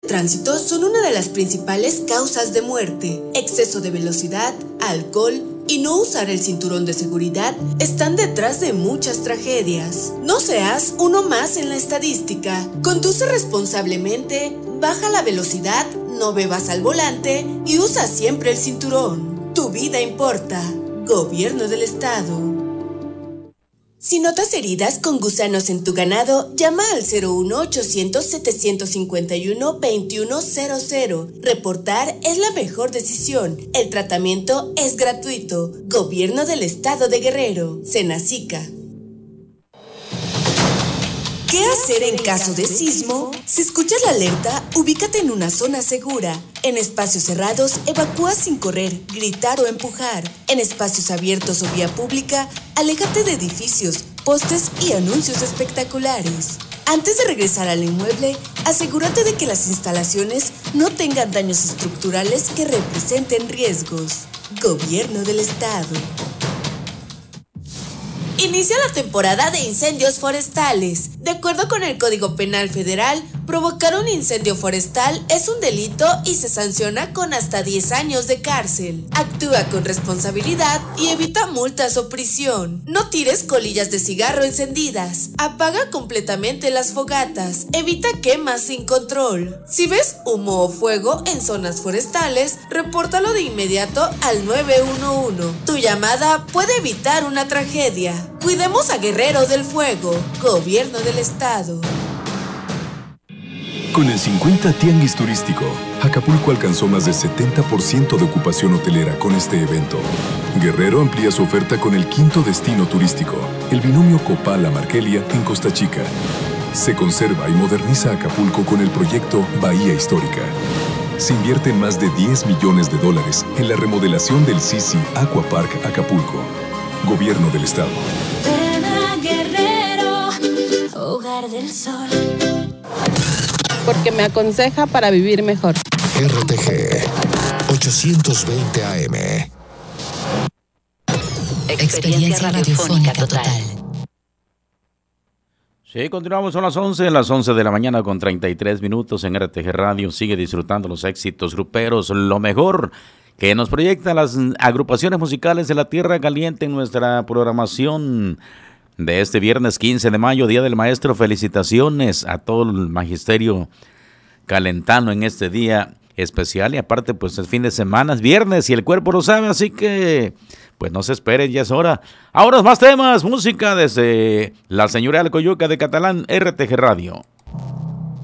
tránsito son una de las principales causas de muerte. Exceso de velocidad, alcohol y no usar el cinturón de seguridad están detrás de muchas tragedias. No seas uno más en la estadística. Conduce responsablemente, baja la velocidad, no bebas al volante y usa siempre el cinturón. Tu vida importa. Gobierno del Estado. Si notas heridas con gusanos en tu ganado, llama al 01800-751-2100. Reportar es la mejor decisión. El tratamiento es gratuito. Gobierno del Estado de Guerrero. Senacica. ¿Qué hacer en caso de sismo? Si escuchas la alerta, ubícate en una zona segura. En espacios cerrados, evacúa sin correr, gritar o empujar. En espacios abiertos o vía pública, aléjate de edificios, postes y anuncios espectaculares. Antes de regresar al inmueble, asegúrate de que las instalaciones no tengan daños estructurales que representen riesgos. Gobierno del Estado. Inicia la temporada de incendios forestales. De acuerdo con el Código Penal Federal, provocar un incendio forestal es un delito y se sanciona con hasta 10 años de cárcel. Actúa con responsabilidad y evita multas o prisión. No tires colillas de cigarro encendidas. Apaga completamente las fogatas. Evita quemas sin control. Si ves humo o fuego en zonas forestales, repórtalo de inmediato al 911. Tu llamada puede evitar una tragedia. Cuidemos a Guerrero del Fuego. Gobierno del Estado. Con el 50 Tianguis Turístico, Acapulco alcanzó más de 70% de ocupación hotelera con este evento. Guerrero amplía su oferta con el quinto destino turístico, el binomio Copala-Markelia en Costa Chica. Se conserva y moderniza Acapulco con el proyecto Bahía Histórica. Se invierten más de $10 millones en la remodelación del Sisi Aqua Park Acapulco. Gobierno del Estado. Ven a Guerrero, hogar del sol. Porque me aconseja para vivir mejor. RTG 820 AM. Experiencia radiofónica total. Sí, continuamos, son las 11 de la mañana con 33 minutos en RTG Radio. Sigue disfrutando los éxitos gruperos, lo mejor que nos proyectan las agrupaciones musicales de la Tierra Caliente en nuestra programación de este viernes 15 de mayo, Día del Maestro. Felicitaciones a todo el magisterio calentano en este día especial, y aparte pues el fin de semana es viernes y el cuerpo lo sabe, así que pues no se esperen, ya es hora. Ahora más temas, música desde la señora Alcoyuca de Catalán, RTG Radio.